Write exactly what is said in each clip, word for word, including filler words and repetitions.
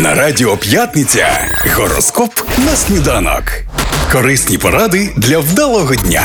На Радіо П'ятниця гороскоп на сніданок. Корисні поради для вдалого дня.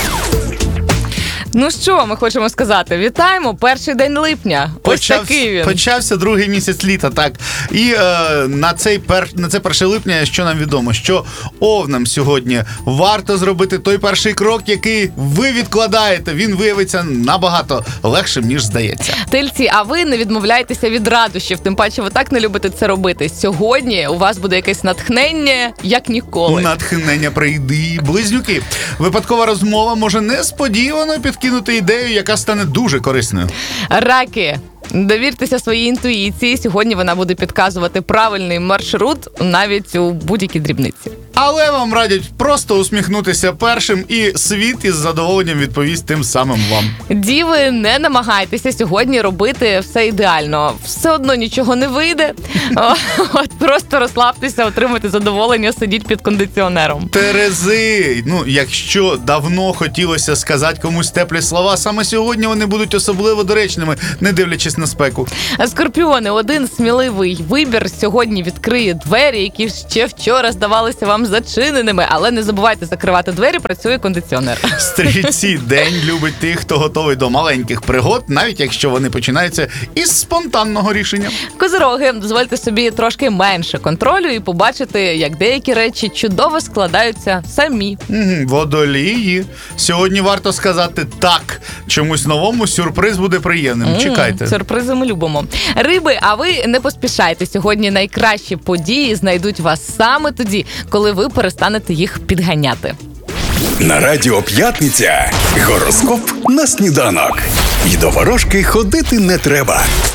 Ну що ми хочемо сказати? Вітаємо, перший день липня. Почав, Ось такий він. Почався другий місяць літа, так. І е, на, цей пер, на це перше липня, що нам відомо? Що овнам сьогодні варто зробити той перший крок, який ви відкладаєте. Він виявиться набагато легшим, ніж здається. Тельці, а ви не відмовляйтеся від радощів, тим паче ви так не любите це робити. Сьогодні у вас буде якесь натхнення, як ніколи. Натхнення прийди. Близнюки. Випадкова розмова може несподівано підкинути ідею, яка стане дуже корисною. Раки. Довіртеся своїй інтуїції. Сьогодні вона буде підказувати правильний маршрут навіть у будь-якій дрібниці. Але вам радять просто усміхнутися першим, і світ із задоволенням відповість тим самим вам. Діви, не намагайтеся сьогодні робити все ідеально. Все одно нічого не вийде. От просто розслабтеся, отримайте задоволення, сидіть під кондиціонером. Терези, ну, якщо давно хотілося сказати комусь теплі слова, саме сьогодні вони будуть особливо доречними, не дивлячись на спеку. Скорпіони, один сміливий вибір сьогодні відкриє двері, які ще вчора здавалися вам зачиненими, але не забувайте закривати двері, працює кондиціонер. Стрільці, день любить тих, хто готовий до маленьких пригод, навіть якщо вони починаються із спонтанного рішення. Козироги, дозвольте собі трошки менше контролю і побачити, як деякі речі чудово складаються самі. Угу, водолії. Сьогодні варто сказати так. Чомусь новому сюрприз буде приємним. М, Чекайте. Сюрпризи ми любимо. Риби, а ви не поспішайте. Сьогодні найкращі події знайдуть вас саме тоді, коли ви перестанете їх підганяти. На Радіо П'ятниця гороскоп на сніданок. І до ворожки ходити не треба.